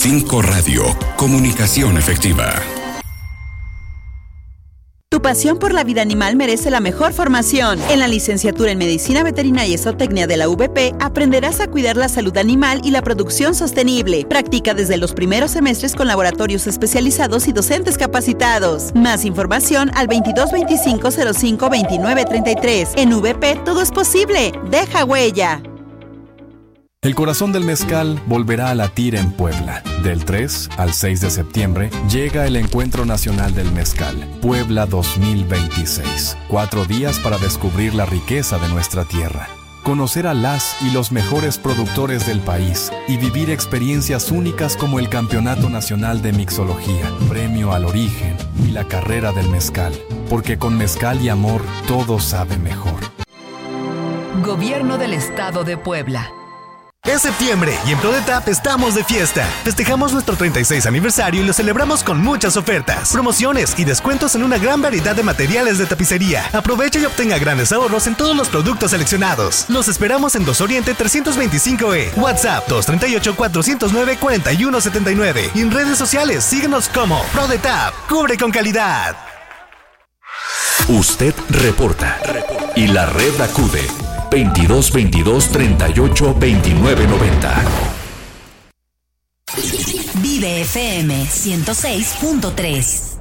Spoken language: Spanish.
5 Radio, comunicación efectiva. Tu pasión por la vida animal merece la mejor formación. En la licenciatura en Medicina Veterinaria y Zootecnia de la UVP aprenderás a cuidar la salud animal y la producción sostenible. Practica desde los primeros semestres con laboratorios especializados y docentes capacitados. Más información al 2225-05-2933. En UVP todo es posible. Deja huella. El corazón del mezcal volverá a latir en Puebla. Del 3 al 6 de septiembre llega el Encuentro Nacional del Mezcal, Puebla 2026. 4 días para descubrir la riqueza de nuestra tierra, conocer a las y los mejores productores del país y vivir experiencias únicas como el Campeonato Nacional de Mixología, Premio al Origen y la Carrera del Mezcal. Porque con mezcal y amor todo sabe mejor. Gobierno del Estado de Puebla. Es septiembre y en ProDetap estamos de fiesta. Festejamos nuestro 36 aniversario y lo celebramos con muchas ofertas, promociones y descuentos en una gran variedad de materiales de tapicería. Aprovecha y obtenga grandes ahorros en todos los productos seleccionados. Los esperamos en 2 Oriente 325E. WhatsApp 238-409-4179. Y en redes sociales síguenos como ProDetap. Cubre con calidad. Usted reporta. Y la red acude. 22 22 38 29 90. Vive FM 106.3.